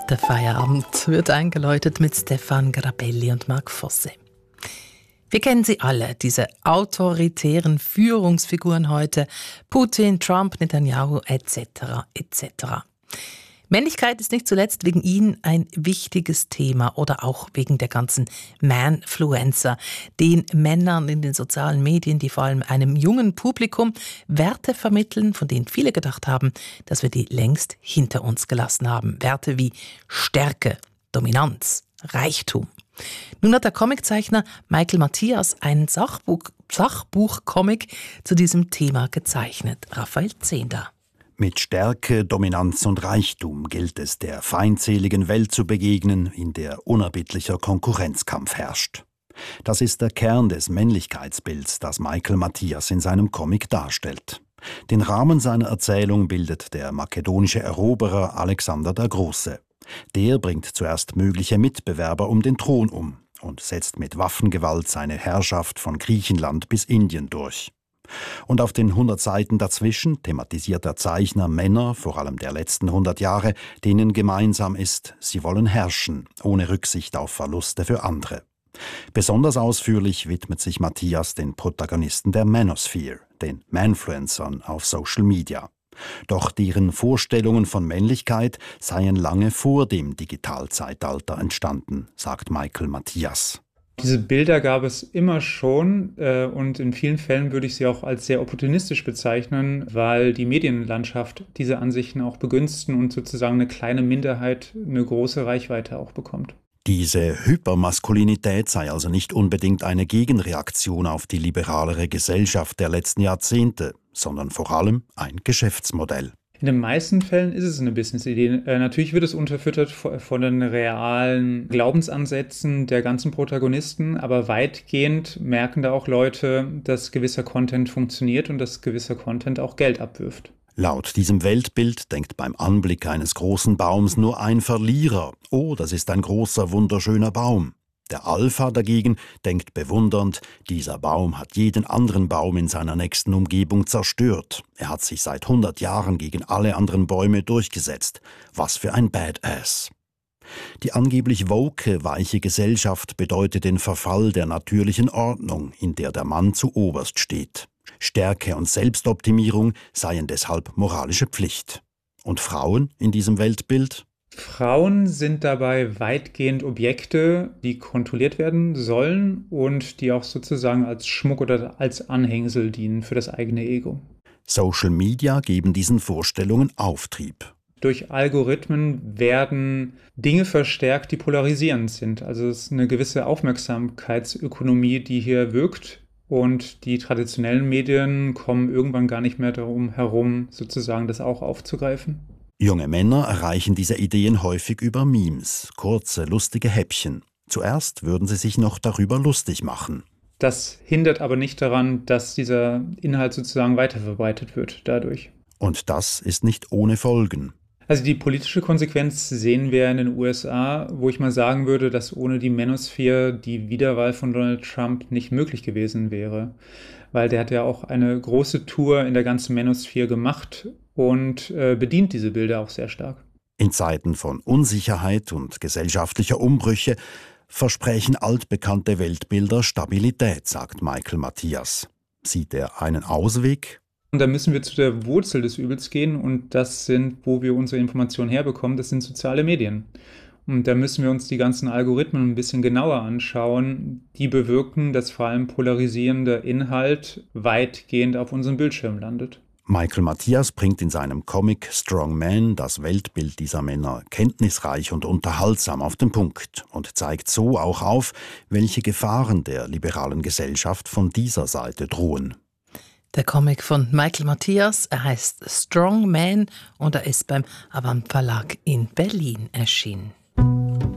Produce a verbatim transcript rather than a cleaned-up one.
Der Feierabend wird eingeläutet mit Stefan Grabelli und Marc Fosse. Wir kennen sie alle, diese autoritären Führungsfiguren heute. Putin, Trump, Netanyahu et cetera et cetera. Männlichkeit ist nicht zuletzt wegen ihnen ein wichtiges Thema oder auch wegen der ganzen Manfluencer, den Männern in den sozialen Medien, die vor allem einem jungen Publikum Werte vermitteln, von denen viele gedacht haben, dass wir die längst hinter uns gelassen haben. Werte wie Stärke, Dominanz, Reichtum. Nun hat der Comiczeichner Michael Matthias einen Sachbuch, Sachbuchcomic zu diesem Thema gezeichnet. Raphael Zehnder. Mit Stärke, Dominanz und Reichtum gilt es, der feindseligen Welt zu begegnen, in der unerbittlicher Konkurrenzkampf herrscht. Das ist der Kern des Männlichkeitsbilds, das Michael Matthias in seinem Comic darstellt. Den Rahmen seiner Erzählung bildet der makedonische Eroberer Alexander der Große. Der bringt zuerst mögliche Mitbewerber um den Thron um und setzt mit Waffengewalt seine Herrschaft von Griechenland bis Indien durch. Und auf den hundert Seiten dazwischen thematisiert der Zeichner Männer, vor allem der letzten hundert Jahre, denen gemeinsam ist, sie wollen herrschen, ohne Rücksicht auf Verluste für andere. Besonders ausführlich widmet sich Matthias den Protagonisten der Manosphere, den Manfluencern auf Social Media. Doch deren Vorstellungen von Männlichkeit seien lange vor dem Digitalzeitalter entstanden, sagt Michael Matthias. Diese Bilder gab es immer schon äh, und in vielen Fällen würde ich sie auch als sehr opportunistisch bezeichnen, weil die Medienlandschaft diese Ansichten auch begünstigen und sozusagen eine kleine Minderheit eine große Reichweite auch bekommt. Diese Hypermaskulinität sei also nicht unbedingt eine Gegenreaktion auf die liberalere Gesellschaft der letzten Jahrzehnte, sondern vor allem ein Geschäftsmodell. In den meisten Fällen ist es eine Business-Idee. Äh, natürlich wird es unterfüttert von den realen Glaubensansätzen der ganzen Protagonisten, aber weitgehend merken da auch Leute, dass gewisser Content funktioniert und dass gewisser Content auch Geld abwirft. Laut diesem Weltbild denkt beim Anblick eines großen Baums nur ein Verlierer: Oh, das ist ein großer, wunderschöner Baum. Der Alpha dagegen denkt bewundernd, dieser Baum hat jeden anderen Baum in seiner nächsten Umgebung zerstört. Er hat sich seit hundert Jahren gegen alle anderen Bäume durchgesetzt. Was für ein Badass. Die angeblich woke, weiche Gesellschaft bedeutet den Verfall der natürlichen Ordnung, in der der Mann zu oberst steht. Stärke und Selbstoptimierung seien deshalb moralische Pflicht. Und Frauen in diesem Weltbild? Frauen sind dabei weitgehend Objekte, die kontrolliert werden sollen und die auch sozusagen als Schmuck oder als Anhängsel dienen für das eigene Ego. Social Media geben diesen Vorstellungen Auftrieb. Durch Algorithmen werden Dinge verstärkt, die polarisierend sind. Also es ist eine gewisse Aufmerksamkeitsökonomie, die hier wirkt. Und die traditionellen Medien kommen irgendwann gar nicht mehr darum herum, sozusagen das auch aufzugreifen. Junge Männer erreichen diese Ideen häufig über Memes, kurze, lustige Häppchen. Zuerst würden sie sich noch darüber lustig machen. Das hindert aber nicht daran, dass dieser Inhalt sozusagen weiterverbreitet wird dadurch. Und das ist nicht ohne Folgen. Also die politische Konsequenz sehen wir in den U S A, wo ich mal sagen würde, dass ohne die Manosphere die Wiederwahl von Donald Trump nicht möglich gewesen wäre. Weil der hat ja auch eine große Tour in der ganzen Manosphere gemacht und äh, bedient diese Bilder auch sehr stark. In Zeiten von Unsicherheit und gesellschaftlicher Umbrüche versprechen altbekannte Weltbilder Stabilität, sagt Michael Matthias. Sieht er einen Ausweg? Und da müssen wir zu der Wurzel des Übels gehen und das sind, wo wir unsere Informationen herbekommen, das sind soziale Medien. Und da müssen wir uns die ganzen Algorithmen ein bisschen genauer anschauen, die bewirken, dass vor allem polarisierender Inhalt weitgehend auf unserem Bildschirm landet. Michael Matthias bringt in seinem Comic Strong Man das Weltbild dieser Männer kenntnisreich und unterhaltsam auf den Punkt und zeigt so auch auf, welche Gefahren der liberalen Gesellschaft von dieser Seite drohen. Der Comic von Michael Matthias, er heißt Strong Man und er ist beim Avant Verlag in Berlin erschienen.